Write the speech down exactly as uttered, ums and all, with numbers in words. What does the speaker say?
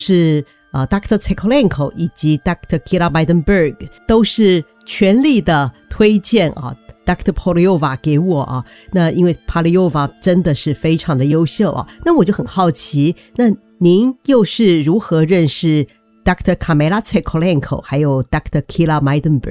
是呃 Doctor Tsekolenko 以及 Doctor Kira Weidenberg 都是全力的推荐啊 Doctor Polyova 给我啊，那因为 Polyova 真的是非常的优秀啊，那我就很好奇，那您又是如何认识 Doctor Kamila Tsekolenko 还有 Doctor Kira Weidenberg？